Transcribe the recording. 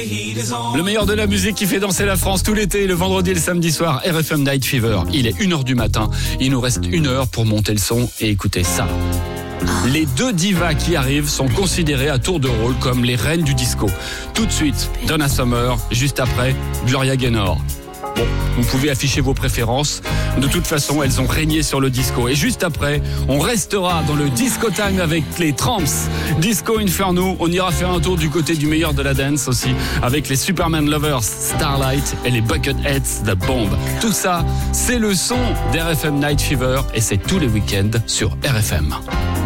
Le meilleur de la musique qui fait danser la France tout l'été, le vendredi et le samedi soir, RFM Night Fever. Il est 1h du matin, il nous reste 1 heure pour monter le son et écouter ça. Les deux divas qui arrivent sont considérées à tour de rôle comme les reines du disco. Tout de suite, Donna Summer, juste après, Gloria Gaynor. Bon, vous pouvez afficher vos préférences. De toute façon, elles ont régné sur le disco. Et juste après, on restera dans le disco time avec les Tramps. Disco Inferno, on ira faire un tour du côté du meilleur de la dance aussi, avec les Superman Lovers, Starlight et les Bucketheads, The Bomb. Tout ça, c'est le son d'RFM Night Fever et c'est tous les week-ends sur RFM.